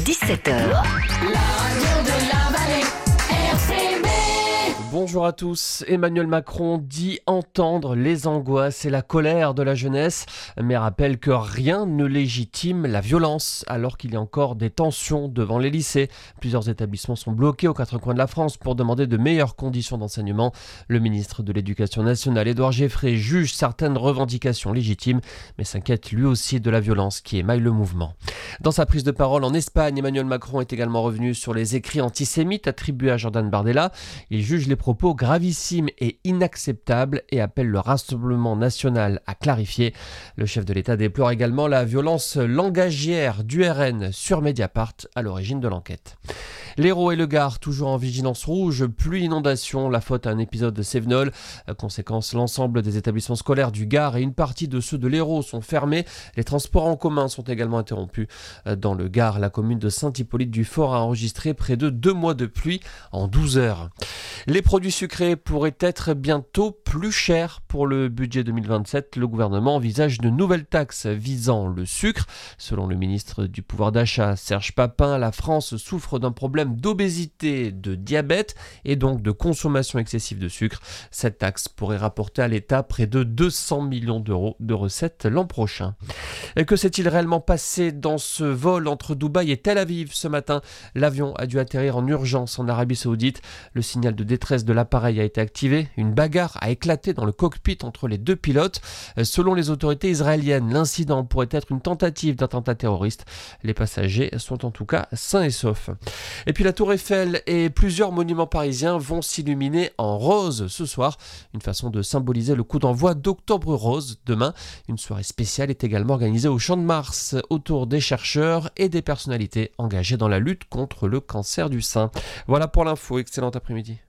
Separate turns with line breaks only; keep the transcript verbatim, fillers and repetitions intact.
dix-sept heures.
La radio de la vallée, R C B.
Bonjour à tous. Emmanuel Macron dit entendre les angoisses et la colère de la jeunesse, mais rappelle que rien ne légitime la violence, alors qu'il y a encore des tensions devant les lycées. Plusieurs établissements sont bloqués aux quatre coins de la France pour demander de meilleures conditions d'enseignement. Le ministre de l'Éducation nationale, Édouard Geoffrey, juge certaines revendications légitimes, mais s'inquiète lui aussi de la violence qui émaille le mouvement. Dans sa prise de parole en Espagne, Emmanuel Macron est également revenu sur les écrits antisémites attribués à Jordan Bardella. Il juge les propos gravissimes et inacceptables et appelle le Rassemblement national à clarifier. Le chef de l'État déplore également la violence langagière du R N sur Mediapart à l'origine de l'enquête. L'Hérault et le Gard, toujours en vigilance rouge, pluie, inondation, la faute à un épisode de Cévenol. Conséquence, l'ensemble des établissements scolaires du Gard et une partie de ceux de l'Hérault sont fermés. Les transports en commun sont également interrompus. Dans le Gard, la commune de Saint-Hippolyte-du-Fort a enregistré près de deux mois de pluie en douze heures. Les produits sucrés pourraient être bientôt plus chers pour le budget deux mille vingt-sept. Le gouvernement envisage de nouvelles taxes visant le sucre. Selon le ministre du pouvoir d'achat, Serge Papin, la France souffre d'un problème d'obésité, de diabète et donc de consommation excessive de sucre. Cette taxe pourrait rapporter à l'État près de deux cents millions d'euros de recettes l'an prochain. Et que s'est-il réellement passé dans ce vol entre Dubaï et Tel Aviv ce matin? L'avion a dû atterrir en urgence en Arabie Saoudite. Le signal de détresse de l'appareil a été activé. Une bagarre a éclaté dans le cockpit entre les deux pilotes. Selon les autorités israéliennes, l'incident pourrait être une tentative d'attentat terroriste. Les passagers sont en tout cas sains et saufs. Et puis la Tour Eiffel et plusieurs monuments parisiens vont s'illuminer en rose ce soir. Une façon de symboliser le coup d'envoi d'Octobre Rose demain. Une soirée spéciale est également organisée au Champ de Mars autour des chercheurs et des personnalités engagées dans la lutte contre le cancer du sein. Voilà pour l'info. Excellent après-midi.